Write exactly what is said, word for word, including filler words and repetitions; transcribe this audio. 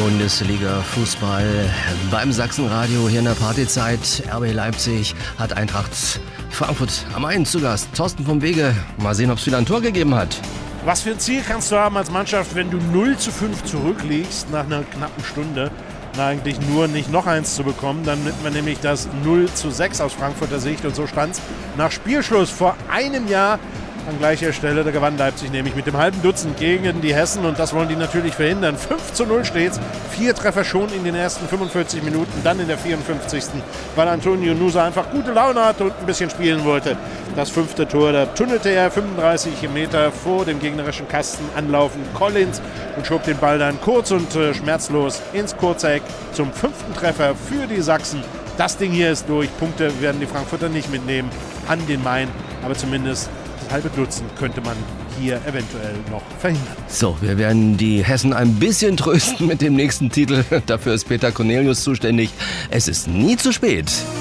Bundesliga-Fußball beim Sachsenradio hier in der Partyzeit. R B Leipzig hat Eintracht Frankfurt am Main zu Gast. Thorsten vom Wege. Mal sehen, ob es wieder ein Tor gegeben hat. Was für ein Ziel kannst du haben als Mannschaft, wenn du null zu fünf zurückliegst nach einer knappen Stunde? Na, eigentlich nur nicht noch eins zu bekommen. Dann nimmt man nämlich das null zu sechs aus Frankfurter Sicht. Und so stand es nach Spielschluss vor einem Jahr an gleicher Stelle. Da gewann Leipzig nämlich mit dem halben Dutzend gegen die Hessen. Und das wollen die natürlich verhindern. fünf zu null steht's. Vier Treffer schon in den ersten fünfundvierzig Minuten. Dann in der vierundfünfzigsten weil Antonio Nusa einfach gute Laune hatte und ein bisschen spielen wollte. Das fünfte Tor, da tunnelte er fünfunddreißig Meter vor dem gegnerischen Kasten anlaufen Collins und schob den Ball dann kurz und äh, schmerzlos ins kurze Eck zum fünften Treffer für die Sachsen. Das Ding hier ist durch. Punkte werden die Frankfurter nicht mitnehmen an den Main, aber zumindest das halbe Dutzend könnte man hier eventuell noch verhindern. So, wir werden die Hessen ein bisschen trösten mit dem nächsten Titel. Dafür ist Peter Cornelius zuständig. Es ist nie zu spät.